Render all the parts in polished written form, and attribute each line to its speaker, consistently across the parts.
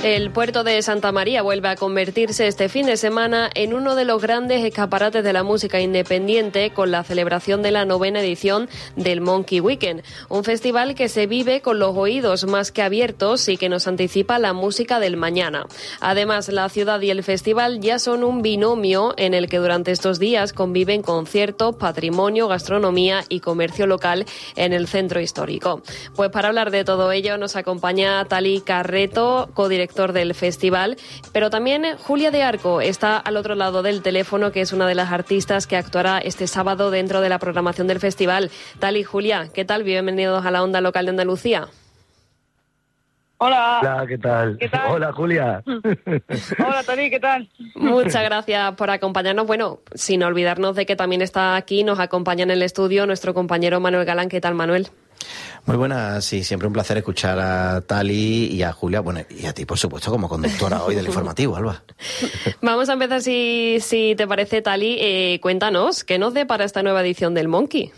Speaker 1: El puerto de Santa María vuelve a convertirse este fin de semana en uno de los grandes escaparates de la música independiente con la celebración de la 9ª edición del Monkey Weekend, un festival que se vive con los oídos más que abiertos y que nos anticipa la música del mañana. Además, la ciudad y el festival ya son un binomio en el que durante estos días conviven conciertos, patrimonio, gastronomía y comercio local en el centro histórico. Pues para hablar de todo ello nos acompaña Tali Carreto, codirectora del festival, pero también Julia de Arco está al otro lado del teléfono, que es una de las artistas que actuará este sábado dentro de la programación del festival. Tali, Julia, ¿qué tal? Bienvenidos a la Onda Local de Andalucía.
Speaker 2: Hola.
Speaker 3: Hola, ¿qué tal? Hola, Julia.
Speaker 2: Hola, Tali, ¿qué tal?
Speaker 1: Muchas gracias por acompañarnos. Bueno, sin olvidarnos de que también está aquí, nos acompaña en el estudio nuestro compañero Manuel Galán. ¿Qué tal, Manuel?
Speaker 4: Muy buenas, sí, siempre un placer escuchar a Tali y a Julia, bueno, y a ti, por supuesto, como conductora hoy del informativo, Alba.
Speaker 1: Vamos a empezar, si te parece, Tali, cuéntanos, ¿qué nos depara esta nueva edición del Monkey?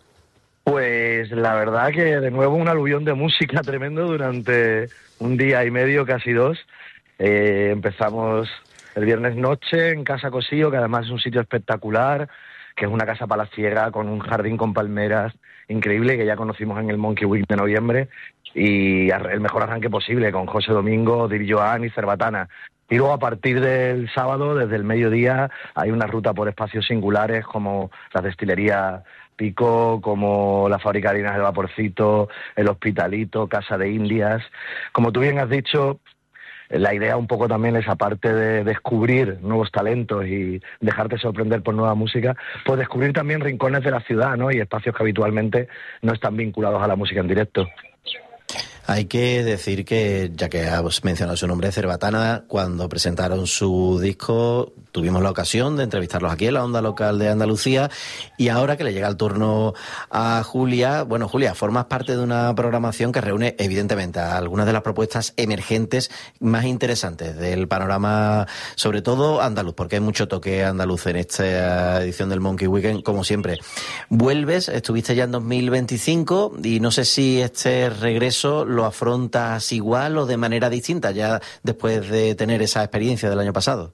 Speaker 3: Pues la verdad que de nuevo un aluvión de música tremendo durante un día y medio, casi dos. Empezamos el viernes noche en Casa Cosío, que además es un sitio espectacular, que es una casa palaciega con un jardín con palmeras increíble, que ya conocimos en el Monkey Week de noviembre, y el mejor arranque posible con José Domingo, Diri Joan y Cerbatana. Y luego a partir del sábado, desde el mediodía, hay una ruta por espacios singulares como la destilería Pico, como la fábrica de harinas del Vaporcito, el Hospitalito, Casa de Indias. Como tú bien has dicho, la idea un poco también es, aparte de descubrir nuevos talentos y dejarte sorprender por nueva música, pues descubrir también rincones de la ciudad, ¿no? Y espacios que habitualmente no están vinculados a la música en directo.
Speaker 4: Hay que decir que, ya que has mencionado su nombre, Cerbatana, cuando presentaron su disco, tuvimos la ocasión de entrevistarlos aquí en la Onda Local de Andalucía, y ahora que le llega el turno a Julia, bueno, Julia, formas parte de una programación que reúne, evidentemente, a algunas de las propuestas emergentes más interesantes del panorama, sobre todo andaluz, porque hay mucho toque andaluz en esta edición del Monkey Weekend, como siempre. Vuelves, estuviste ya en 2025, y no sé si este regreso lo afrontas igual o de manera distinta, ya después de tener esa experiencia del año pasado.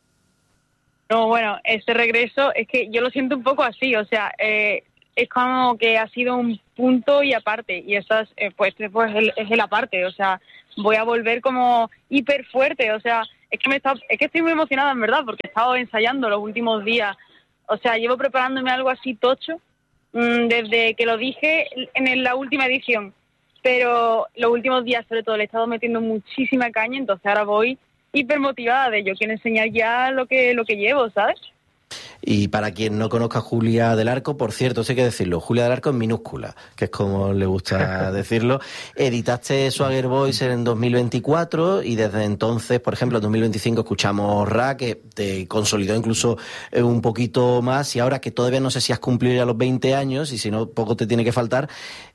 Speaker 2: No, bueno, este regreso es que yo lo siento un poco así, o sea, es como que ha sido un punto y aparte, y esas, pues es el aparte, o sea, voy a volver como hiper fuerte, o sea, es que estoy muy emocionada en verdad, porque he estado ensayando los últimos días, o sea, llevo preparándome algo así tocho desde que lo dije en la última edición, pero los últimos días sobre todo le he estado metiendo muchísima caña, entonces ahora voy hiper motivada de yo quiero enseñar ya lo que llevo, ¿sabes?
Speaker 4: Y para quien no conozca a Julia del Arco, por cierto, sí hay que decirlo, Julia del Arco en minúscula, que es como le gusta decirlo. Editaste Swagger Boys en 2024 y desde entonces, por ejemplo, en 2025 escuchamos Ra, que te consolidó incluso un poquito más, y ahora que todavía no sé si has cumplido ya los 20 años y si no, poco te tiene que faltar,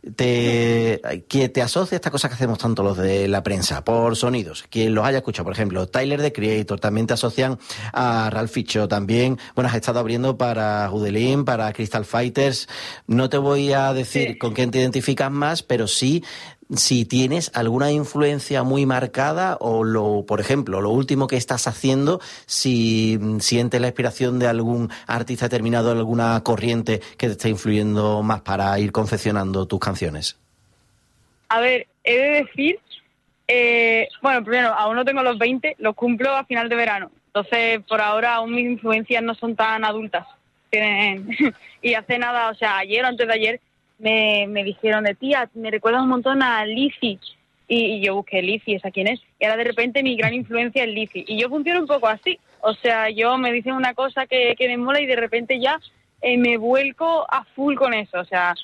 Speaker 4: que te asocia a esta cosa que hacemos tanto los de la prensa, por sonidos. Quien los haya escuchado, por ejemplo, Tyler, the Creator, también te asocian a Ralph Ficho, también, bueno, has estado abriendo para Judelín, para Crystal Fighters. No te voy a decir con quién te identificas más, pero sí si tienes alguna influencia muy marcada o, por ejemplo, lo último que estás haciendo, si sientes la inspiración de algún artista determinado, alguna corriente que te esté influyendo más para ir confeccionando tus canciones.
Speaker 2: A ver, he de decir, bueno, primero, aún no tengo los 20, los cumplo a final de verano. Entonces, por ahora, aún mis influencias no son tan adultas. Y hace nada, o sea, ayer o antes de ayer, me dijeron de tía, me recuerdas un montón a Lizzy. Y yo busqué Lizzy, ¿esa quién es? Y ahora de repente mi gran influencia es Lizzy. Y yo funciono un poco así. O sea, yo me dicen una cosa que me mola y de repente ya me vuelco a full con eso. O sea,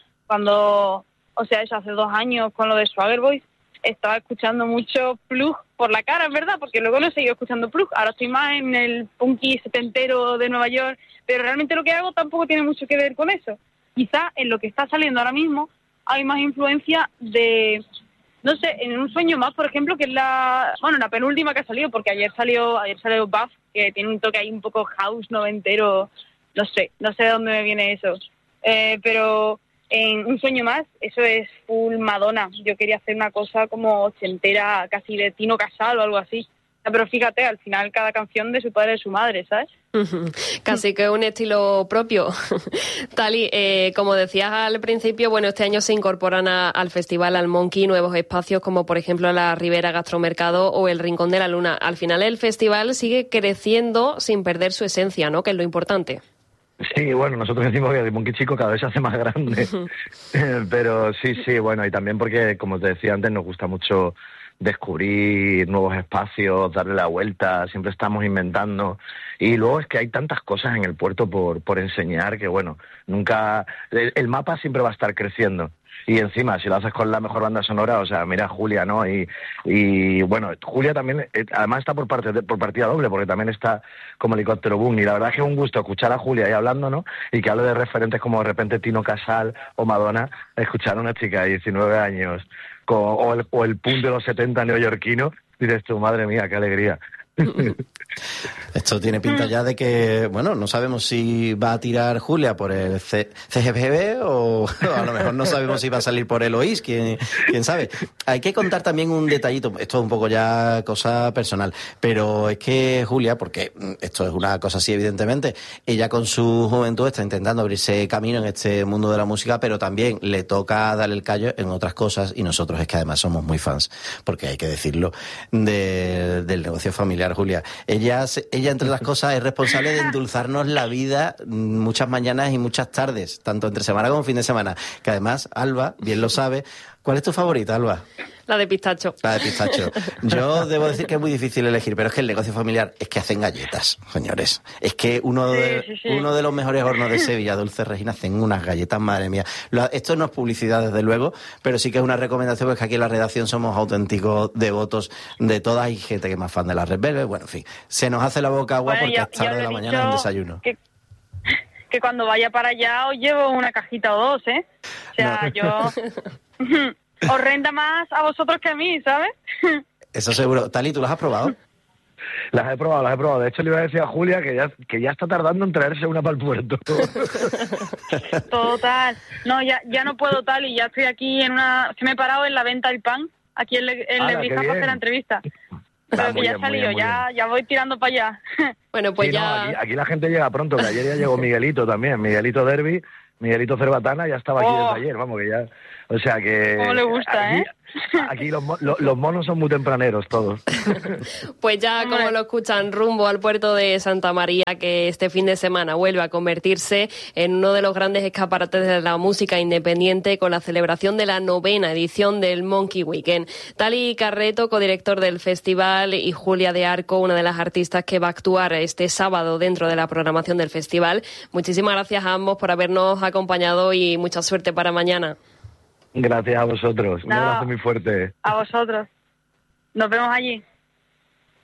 Speaker 2: eso hace 2 años con lo de Swagger Boys, estaba escuchando mucho Plug por la cara, ¿verdad? Porque luego no he seguido escuchando Plug. Ahora estoy más en el punky setentero de Nueva York, pero realmente lo que hago tampoco tiene mucho que ver con eso. Quizá en lo que está saliendo ahora mismo hay más influencia de, no sé, en Un Sueño Más, por ejemplo, que es la penúltima que ha salido, porque ayer salió Buff, que tiene un toque ahí un poco house noventero, no sé de dónde me viene eso. Pero en Un sueño más, eso es full Madonna. Yo quería hacer una cosa como ochentera, casi de Tino Casal o algo así. Pero fíjate, al final cada canción de su padre y de su madre, ¿sabes?
Speaker 1: Casi que un estilo propio. Tali, como decías al principio, bueno, este año se incorporan al Festival Al Monkey nuevos espacios como por ejemplo la Ribera Gastromercado o el Rincón de la Luna. Al final el festival sigue creciendo sin perder su esencia, ¿no? Que es lo importante.
Speaker 3: Sí, bueno, nosotros decimos que el Monkey Chico cada vez se hace más grande. Pero sí, bueno, y también porque, como te decía antes, nos gusta mucho descubrir nuevos espacios, darle la vuelta, siempre estamos inventando. Y luego es que hay tantas cosas en el puerto por enseñar que, bueno, nunca... El mapa siempre va a estar creciendo. Y encima, si lo haces con la mejor banda sonora, o sea, mira Julia, ¿no? Y bueno, Julia también, además está por partida doble, porque también está como Helicóptero Boom. Y la verdad es que es un gusto escuchar a Julia ahí hablando, ¿no? Y que hable de referentes como de repente Tino Casal o Madonna, escuchar a una chica de 19 años o el punk de los 70 neoyorquino, dices tú, madre mía, qué alegría.
Speaker 4: Esto tiene pinta ya de que, bueno, no sabemos si va a tirar Julia por el CGPB o a lo mejor no sabemos si va a salir por el OIS, quién sabe. Hay que contar también un detallito, esto es un poco ya cosa personal, pero es que Julia, porque esto es una cosa así evidentemente, ella con su juventud está intentando abrirse camino en este mundo de la música, pero también le toca darle el callo en otras cosas y nosotros es que además somos muy fans, porque hay que decirlo, del negocio familiar, Julia. Ella, entre las cosas, es responsable de endulzarnos la vida muchas mañanas y muchas tardes, tanto entre semana como fin de semana. Que además, Alba, bien lo sabe. ¿Cuál es tu favorita, Alba?
Speaker 1: La de pistacho.
Speaker 4: La de pistacho. Yo debo decir que es muy difícil elegir, pero es que el negocio familiar es que hacen galletas, señores. Es que uno de los mejores hornos de Sevilla, Dulce Regina, hacen unas galletas, madre mía. Esto no es publicidad, desde luego, pero sí que es una recomendación, porque aquí en la redacción somos auténticos devotos de todas. Hay gente que es más fan de la Red Velvet. Bueno, en fin, se nos hace la boca agua porque es tarde de la mañana en desayuno.
Speaker 2: Que cuando vaya para allá os llevo una cajita o dos, ¿eh? O sea, no. Yo... Os renta más a vosotros que a mí, ¿sabes?
Speaker 4: Eso seguro. Tali, ¿tú las has probado?
Speaker 3: Las he probado. De hecho, le iba a decir a Julia que ya está tardando en traerse una para el puerto.
Speaker 2: Total. No, ya no puedo, Tali. Ya estoy aquí que me he parado en la venta del pan, aquí en Lebrija para hacer la entrevista. Pero que ya he salido, ya voy tirando para allá.
Speaker 1: Bueno, pues
Speaker 3: sí,
Speaker 1: ya...
Speaker 3: No, aquí la gente llega pronto, que ayer ya llegó Miguelito también, Miguelito Derby, Miguelito Cerbatana, ya estaba aquí desde ayer, vamos, que ya... O sea que...
Speaker 2: ¿Cómo le gusta,
Speaker 3: aquí los monos son muy tempraneros todos.
Speaker 1: Pues ya, como lo escuchan, rumbo al puerto de Santa María, que este fin de semana vuelve a convertirse en uno de los grandes escaparates de la música independiente con la celebración de la 9ª edición del Monkey Weekend. Tali Carreto, codirector del festival, y Julia de Arco, una de las artistas que va a actuar este sábado dentro de la programación del festival. Muchísimas gracias a ambos por habernos acompañado y mucha suerte para mañana.
Speaker 3: Gracias a vosotros. Un abrazo muy fuerte.
Speaker 2: A vosotros. Nos vemos allí.